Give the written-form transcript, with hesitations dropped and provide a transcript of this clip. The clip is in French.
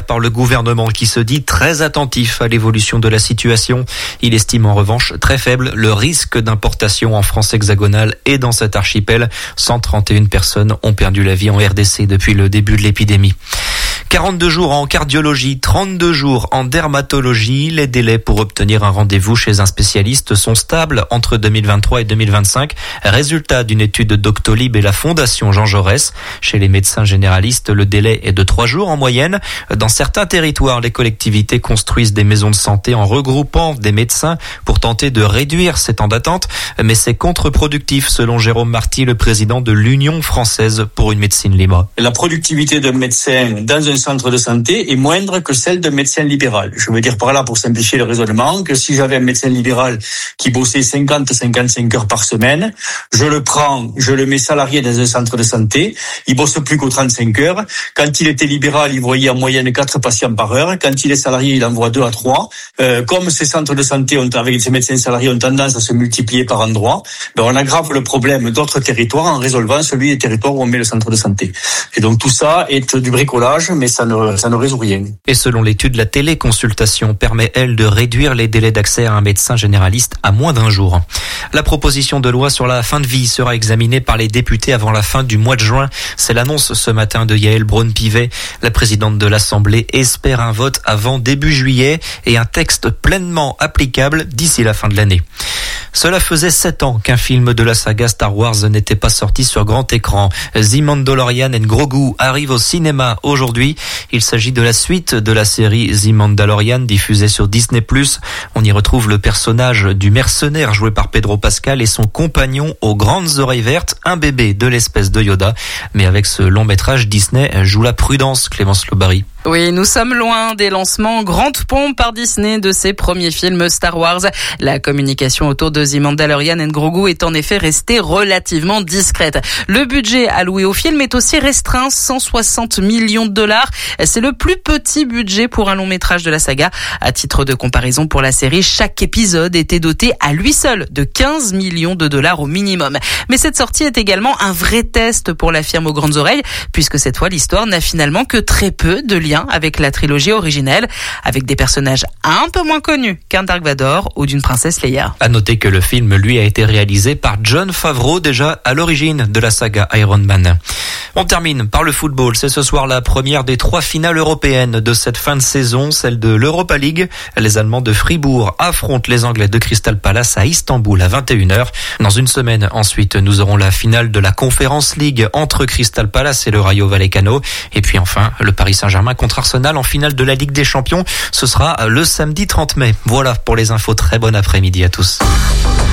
hier par le gouvernement qui se dit très attentif à l'évolution de la situation. Il estime en revanche très faible le risque d'importation en France hexagonale et dans cet archipel. 131 personnes ont perdu la vie en RDC depuis le début de l'épidémie. 42 jours en cardiologie, 32 jours en dermatologie. Les délais pour obtenir un rendez-vous chez un spécialiste sont stables entre 2023 et 2025. Résultat d'une étude de Doctolib et la Fondation Jean Jaurès. Chez les médecins généralistes, le délai est de 3 jours en moyenne. Dans certains territoires, les collectivités construisent des maisons de santé en regroupant des médecins pour tenter de réduire ces temps d'attente. Mais c'est contre-productif, selon Jérôme Marty, le président de l'Union française pour une médecine libre. La productivité d'un médecin dans un centre de santé est moindre que celle d'un médecin libéral. Je veux dire par là, pour simplifier le raisonnement, que si j'avais un médecin libéral qui bossait 50-55 heures par semaine, je le mets salarié dans un centre de santé, il bosse plus qu'aux 35 heures. Quand il était libéral, il voyait en moyenne 4 patients par heure. Quand il est salarié, il en voit 2 à 3. Comme ces centres de santé avec ces médecins salariés ont tendance à se multiplier par endroits, on aggrave le problème d'autres territoires en résolvant celui des territoires où on met le centre de santé. Et donc tout ça est du bricolage, mais ça ne résout rien. Et selon l'étude, la téléconsultation permet, elle, de réduire les délais d'accès à un médecin généraliste à moins d'1 jour. La proposition de loi sur la fin de vie sera examinée par les députés avant la fin du mois de juin. C'est l'annonce ce matin de Yaël Braun-Pivet. La présidente de l'Assemblée espère un vote avant début juillet et un texte pleinement applicable d'ici la fin de l'année. Cela faisait 7 ans qu'un film de la saga Star Wars n'était pas sorti sur grand écran. The Mandalorian and Grogu arrive au cinéma aujourd'hui. Il s'agit de la suite de la série The Mandalorian diffusée sur Disney+. On y retrouve le personnage du mercenaire joué par Pedro Pascal et son compagnon aux grandes oreilles vertes, un bébé de l'espèce de Yoda. Mais avec ce long métrage, Disney joue la prudence, Clémence Lobary. Oui, nous sommes loin des lancements grande pompe par Disney de ses premiers films Star Wars. La communication autour de The Mandalorian and Grogu est en effet restée relativement discrète. Le budget alloué au film est aussi restreint, 160 millions de dollars. C'est le plus petit budget pour un long métrage de la saga. À titre de comparaison pour la série, chaque épisode était doté à lui seul de 15 millions de dollars au minimum. Mais cette sortie est également un vrai test pour la firme aux grandes oreilles, puisque cette fois l'histoire n'a finalement que très peu de liens avec la trilogie originelle, avec des personnages un peu moins connus qu'un Dark Vador ou d'une princesse Leia. À noter que le film, lui, a été réalisé par Jon Favreau, déjà à l'origine de la saga Iron Man. On termine par le football. C'est ce soir la première des 3 finales européennes de cette fin de saison, celle de l'Europa League. Les Allemands de Fribourg affrontent les Anglais de Crystal Palace à Istanbul à 21h. Dans une semaine, ensuite, nous aurons la finale de la Conference League entre Crystal Palace et le Rayo Vallecano. Et puis enfin, le Paris Saint-Germain contre Arsenal en finale de la Ligue des Champions. Ce sera le samedi 30 mai. Voilà pour les infos. Très bon après-midi à tous.